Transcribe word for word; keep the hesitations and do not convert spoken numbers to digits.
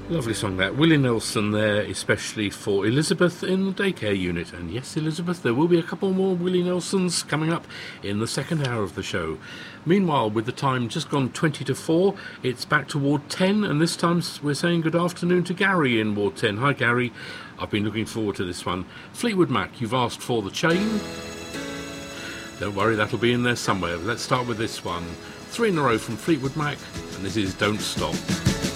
Lovely song that. Willie Nelson there, especially for Elizabeth in the daycare unit. And yes, Elizabeth, there will be a couple more Willie Nelsons coming up in the second hour of the show. Meanwhile, with the time just gone twenty to four, it's back to Ward ten, and this time we're saying good afternoon to Gary in Ward ten. Hi, Gary. I've been looking forward to this one. Fleetwood Mac, you've asked for The Chain. Don't worry, that'll be in there somewhere. Let's start with this one. Three in a row from Fleetwood Mac, and this is Don't Stop.